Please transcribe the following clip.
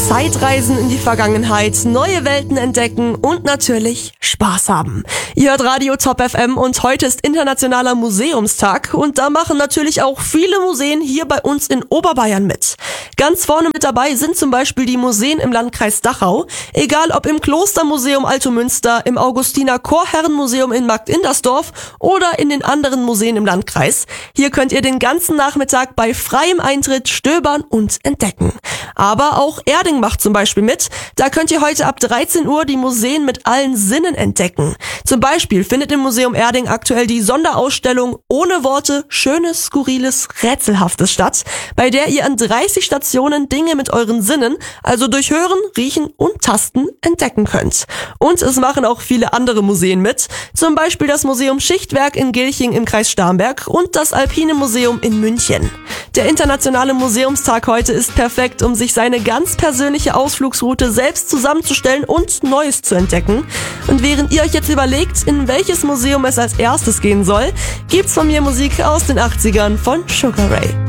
Zeitreisen in die Vergangenheit, neue Welten entdecken und natürlich Spaß haben. Ihr hört Radio Top FM und heute ist Internationaler Museumstag und da machen natürlich auch viele Museen hier bei uns in Oberbayern mit. Ganz vorne mit dabei sind zum Beispiel die Museen im Landkreis Dachau, egal ob im Klostermuseum Altomünster, im Augustiner Chorherrenmuseum in Markt-Indersdorf oder in den anderen Museen im Landkreis. Hier könnt ihr den ganzen Nachmittag bei freiem Eintritt stöbern und entdecken. Aber auch Erding macht zum Beispiel mit. Da könnt ihr heute ab 13 Uhr die Museen mit allen Sinnen entdecken. Zum Beispiel findet im Museum Erding aktuell die Sonderausstellung Ohne Worte, Schönes, Skurriles, Rätselhaftes statt, bei der ihr an 30 Stationen Dinge mit euren Sinnen, also durch Hören, Riechen und Tasten, entdecken könnt. Und es machen auch viele andere Museen mit, zum Beispiel das Museum Schichtwerk in Gilching im Kreis Starnberg und das Alpine Museum in München. Der Internationale Museumstag heute ist perfekt, um sich seine ganz persönliche Ausflugsroute selbst zusammenzustellen und Neues zu entdecken. Und während ihr euch jetzt überlegt, in welches Museum es als erstes gehen soll, gibt's von mir Musik aus den 80ern von Sugar Ray.